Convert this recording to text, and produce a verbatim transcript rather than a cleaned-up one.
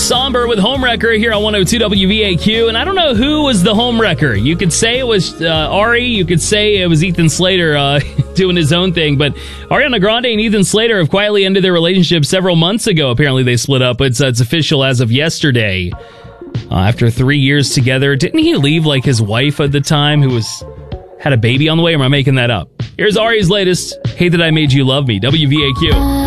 Somber with Homewrecker here on one oh two W V A Q. And I don't know who was the homewrecker. You could say it was uh, Ari. You could say it was Ethan Slater uh, doing his own thing. But Ariana Grande and Ethan Slater have quietly ended their relationship several months ago. Apparently they split up. It's, uh, it's official as of yesterday. Uh, after three years together. Didn't he leave like his wife at the time who was had a baby on the way? Or am I making that up? Here's Ari's latest. Hate That I Made You Love Me. W V A Q.